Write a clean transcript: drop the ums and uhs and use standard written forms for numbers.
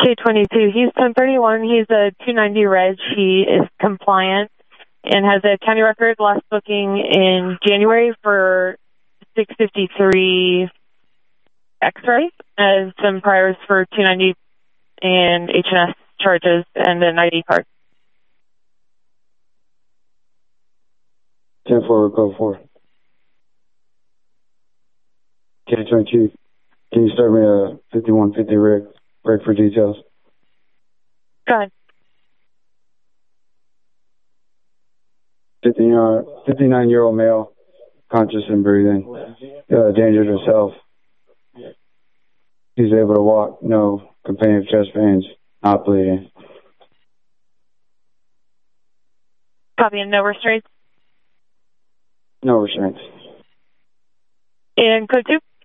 K22, he's 1031. He's a 290 reg. He is compliant and has a county record last booking in January for 653 X-ray, and some priors for 290 and H&S charges and an ID card. 10-4, code 4. K22, can you start me a 5150 rig for details? Go ahead. 59-year-old male, conscious and breathing, danger to himself. He's able to walk, no companion chest veins, not bleeding. Copy, and no restraints? No restraints. And code 2?